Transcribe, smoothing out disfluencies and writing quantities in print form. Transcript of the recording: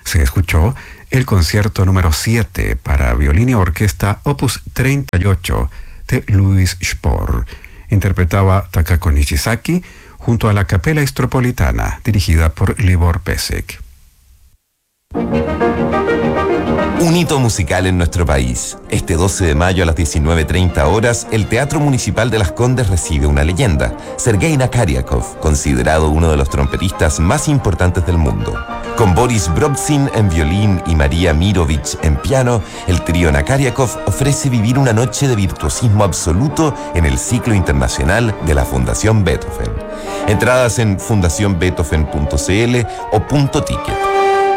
Se escuchó el concierto número 7 para violín y orquesta Opus 38 de Louis Spohr. Interpretaba Takako Nishizaki junto a la Capella Istropolitana, dirigida por Libor Pesek. Un hito musical en nuestro país. Este 12 de mayo a las 19:30 horas, el Teatro Municipal de Las Condes recibe una leyenda, Sergei Nakaryakov, considerado uno de los trompetistas más importantes del mundo. Con Boris Brobzin en violín y María Mirovich en piano, el trío Nakaryakov ofrece vivir una noche de virtuosismo absoluto en el ciclo internacional de la Fundación Beethoven. Entradas en fundacionbeethoven.cl o .ticket.